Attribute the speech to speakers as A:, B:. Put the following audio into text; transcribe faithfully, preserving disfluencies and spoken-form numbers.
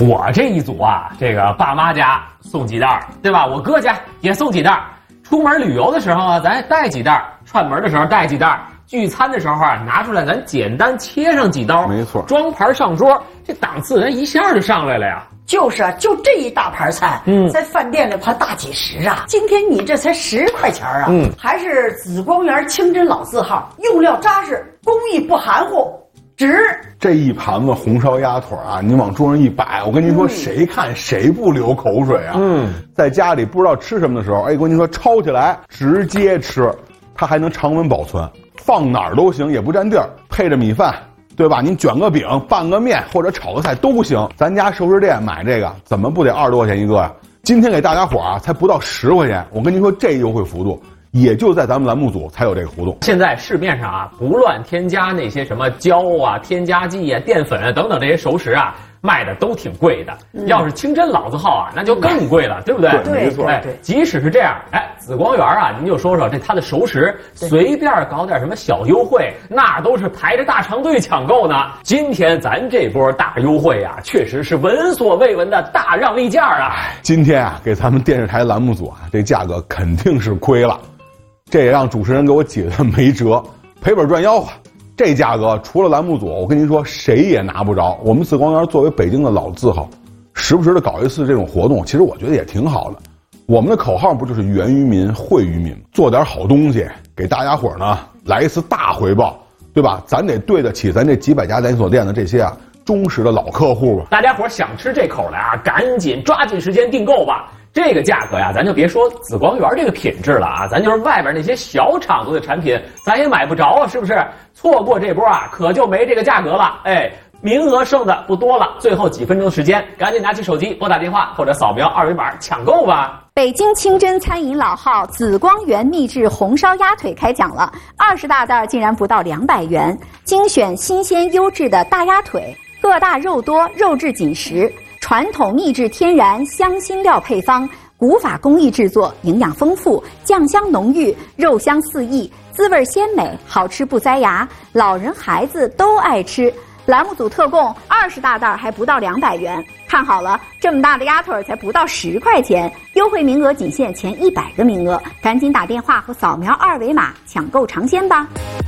A: 我这一组啊，这个爸妈家送几袋，对吧？我哥家也送几袋。出门旅游的时候啊，咱带几袋；串门的时候带几袋；聚餐的时候啊，拿出来咱简单切上几刀，
B: 没错，
A: 装盘上桌，这档次咱一下就上来了呀。
C: 就是啊，就这一大盘菜，嗯，在饭店里盘大几十啊。今天你这才十块钱啊，嗯，还是紫光园清真老字号，用料扎实，工艺不含糊，值。
B: 这一盘子红烧鸭腿啊，你往桌上一摆，我跟您说，谁看谁不流口水啊？嗯，在家里不知道吃什么的时候，哎，我跟您说，抄起来直接吃，它还能常温保存，放哪儿都行，也不占地儿，配着米饭。对吧？您卷个饼、拌个面或者炒个菜都行。咱家熟食店买这个怎么不得二十多块钱一个呀？今天给大家伙啊，才不到十块钱。我跟您说，这优惠幅度也就在咱们栏目组才有这个活动。
A: 现在市面上啊，不乱添加那些什么胶啊、添加剂啊、淀粉啊等等这些熟食啊，卖的都挺贵的。嗯、要是清真老字号啊，那就更贵了，对不对？
B: 对，没错。
A: 哎，即使是这样，哎，紫光园啊，您就说说这它的熟食，随便搞点什么小优惠，那都是排着大长队抢购呢。今天咱这波大优惠啊，确实是闻所未闻的大让利价啊！
B: 今天啊，给咱们电视台栏目组啊，这价格肯定是亏了，这也让主持人给我解的没辙，赔本赚吆喝。这价格除了栏目组，我跟您说，谁也拿不着。我们紫光园作为北京的老字号，时不时的搞一次这种活动，其实我觉得也挺好的。我们的口号不就是源于民、惠于民，做点好东西，给大家伙呢来一次大回报，对吧？咱得对得起咱这几百家连锁店的这些啊忠实的老客户吧。
A: 大家伙想吃这口的啊，赶紧抓紧时间订购吧。这个价格呀，咱就别说紫光园这个品质了啊，咱就是外边那些小厂子的产品，咱也买不着啊，是不是？错过这波啊，可就没这个价格了。哎，名额剩的不多了，最后几分钟的时间，赶紧拿起手机拨打电话或者扫描二维码抢购吧。
D: 北京清真餐饮老号紫光园秘制红烧鸭腿开讲了，二十大袋竟然不到两百元，精选新鲜优质的大鸭腿，个大肉多，肉质紧实。传统秘制天然香辛料配方，古法工艺制作，营养丰富，酱香浓郁，肉香四溢，滋味鲜美，好吃不塞牙，老人孩子都爱吃。栏目组特供二十大袋，还不到两百元。看好了，这么大的鸭腿才不到十块钱，优惠名额仅限前一百个名额，赶紧打电话和扫描二维码抢购尝鲜吧。